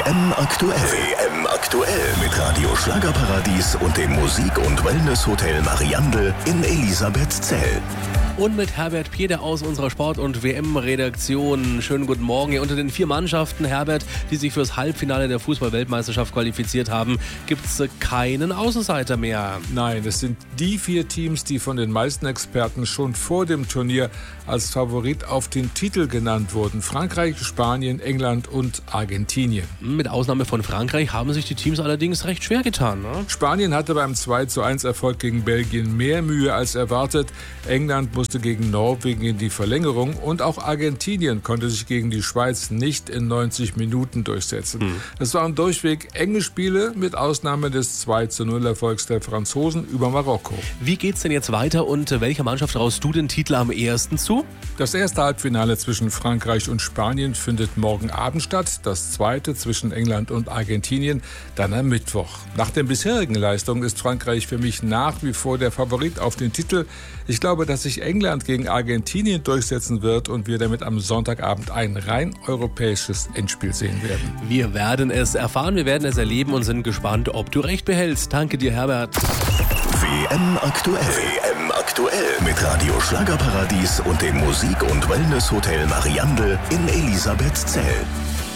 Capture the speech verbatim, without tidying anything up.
M aktuell. W M aktuell mit Radio Schlagerparadies und dem Musik- und Wellness-Hotel Mariandel in Elisabethzell. Und mit Herbert Pieder aus unserer Sport- und W M-Redaktion. Schönen guten Morgen. Hier unter den vier Mannschaften, Herbert, die sich fürs Halbfinale der Fußball-Weltmeisterschaft qualifiziert haben, gibt es keinen Außenseiter mehr. Nein, es sind die vier Teams, die von den meisten Experten schon vor dem Turnier als Favorit auf den Titel genannt wurden. Frankreich, Spanien, England und Argentinien. Mit Ausnahme von Frankreich haben sich die Teams allerdings recht schwer getan. Ne? Spanien hatte beim zwei zu eins Erfolg gegen Belgien mehr Mühe als erwartet. England musste gegen Norwegen in die Verlängerung und auch Argentinien konnte sich gegen die Schweiz nicht in neunzig Minuten durchsetzen. Hm. Es waren durchweg enge Spiele mit Ausnahme des zwei zu null Erfolgs der Franzosen über Marokko. Wie geht's denn jetzt weiter und welcher Mannschaft traust du den Titel am ehesten zu? Das erste Halbfinale zwischen Frankreich und Spanien findet morgen Abend statt. Das zweite zwischen England und Argentinien dann am Mittwoch. Nach den bisherigen Leistungen ist Frankreich für mich nach wie vor der Favorit auf den Titel. Ich glaube, dass sich England gegen Argentinien durchsetzen wird und wir damit am Sonntagabend ein rein europäisches Endspiel sehen werden. Wir werden es erfahren, wir werden es erleben und sind gespannt, ob du recht behältst. Danke dir, Herbert. W M aktuell. W M aktuell mit Radio Schlagerparadies und dem Musik- und Wellness-Hotel Mariandel in Elisabethzell.